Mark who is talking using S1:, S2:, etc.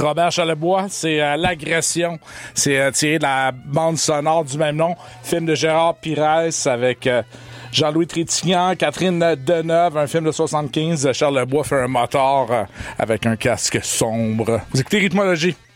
S1: Robert Charlebois, c'est L'Agression. C'est tiré de la bande sonore du même nom, film de Gérard Pires avec Jean-Louis Trintignant, Catherine Deneuve, un film de 75. Charlebois fait un moteur avec un casque sombre. Vous écoutez Rythmologie.